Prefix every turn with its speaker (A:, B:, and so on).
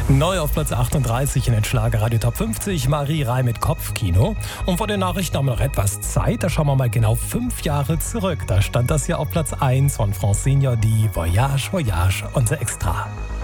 A: Neu auf Platz 38 in den Schlagerradio Top 50, Marie Reih mit Kopfkino. Und vor den Nachrichten haben wir noch etwas Zeit, da schauen wir mal genau 5 Jahre zurück. Da stand das ja auf Platz 1 von Francine Jordi, Voyage, Voyage, unser Extra.